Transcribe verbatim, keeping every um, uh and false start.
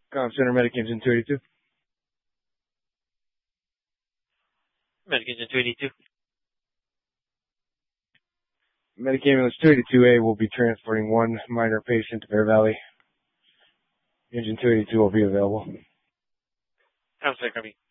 Com Center, Medic Engine two eighty-two. Medic Engine two eighty-two. Medic Ambulance two eighty-two A will be transporting one minor patient to Bear Valley. Engine two eighty-two will be available. Com Center, copy.